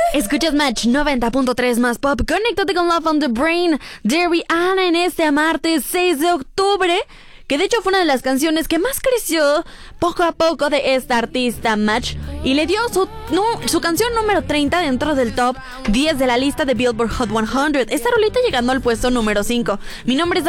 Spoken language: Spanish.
Escuchas Match 90.3 más pop. Conéctate con Love on the Brain de Rihanna en este martes 6 de octubre. Que de hecho fue una de las canciones que más creció poco a poco de esta artista Match. Y le dio su canción número 30 dentro del top 10 de la lista de Billboard Hot 100. Esta rolita llegando al puesto número 5. Mi nombre es